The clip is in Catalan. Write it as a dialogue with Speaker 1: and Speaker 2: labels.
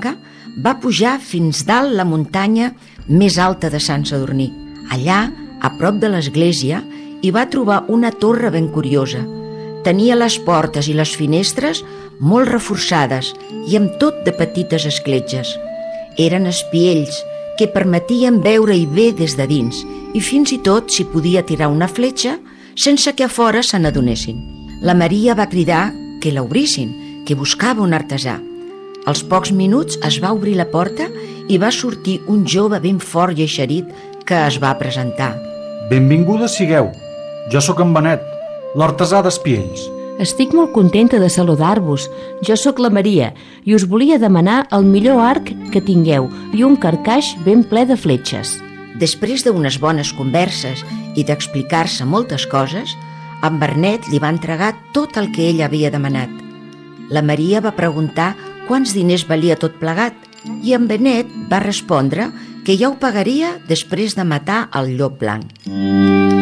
Speaker 1: blanca, va pujar fins dalt la muntanya més alta de Sant Sadurní. Allà, a prop de l'església, hi va trobar una torre ben curiosa. Tenia les portes i les finestres molt reforçades i amb tot de petites escletxes. Eren espiells que permetien veure-hi bé des de dins i fins i tot s'hi podia tirar una fletxa sense que a fora se n'adonessin. La Maria va cridar que l'obrissin, que buscava un artesà. Als pocs minuts es va obrir la porta i va sortir un jove ben fort i eixerit que es va presentar.
Speaker 2: Benvinguda sigueu. Jo sóc en Benet, l'artesà d'espiells.
Speaker 3: Estic molt contenta de saludar-vos. Jo sóc la Maria i us volia demanar el millor arc que tingueu i un carcaix ben ple de fletxes.
Speaker 1: Després d'unes bones converses i d'explicar-se moltes coses, en Bernet li va entregar tot el que ell havia demanat. La Maria va preguntar quants diners valia tot plegat i en Benet va respondre que ja ho pagaria després de matar el llop blanc.